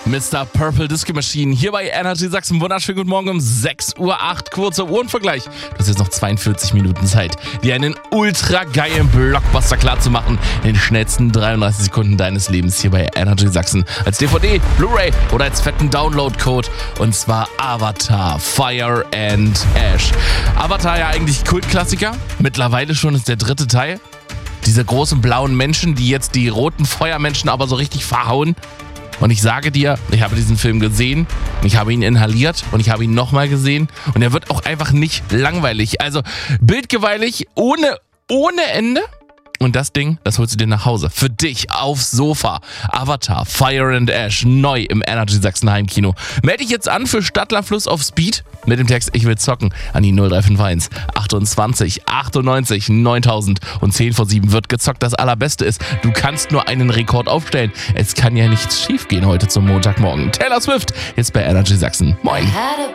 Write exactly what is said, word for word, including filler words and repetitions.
Mister Purple Disco Machine hier bei Energy Sachsen. Wunderschönen guten Morgen um sechs Uhr acht. Kurzer Uhrenvergleich. Du hast jetzt noch zweiundvierzig Minuten Zeit, dir einen ultra geilen Blockbuster klarzumachen in den schnellsten dreiunddreißig Sekunden deines Lebens hier bei Energy Sachsen. Als D V D, Blu-ray oder als fetten Download-Code. Und zwar Avatar, Fire and Ash. Avatar ja eigentlich Kultklassiker. Mittlerweile schon ist der dritte Teil. Diese großen blauen Menschen, die jetzt die roten Feuermenschen aber so richtig verhauen. Und ich sage dir, ich habe diesen Film gesehen, ich habe ihn inhaliert und ich habe ihn nochmal gesehen und er wird auch einfach nicht langweilig. Also bildgewaltig, ohne, ohne Ende. Und das Ding, das holst du dir nach Hause. Für dich aufs Sofa. Avatar, Fire and Ash, neu im Energy Sachsen Heimkino. Melde dich jetzt an für Stadler Fluss auf Speed mit dem Text Ich will zocken an die null drei fünf eins achtundzwanzig achtundneunzig neuntausend und zehn vor sieben wird gezockt. Das Allerbeste ist, du kannst nur einen Rekord aufstellen. Es kann ja nichts schief gehen heute zum Montagmorgen. Taylor Swift jetzt bei Energy Sachsen. Moin.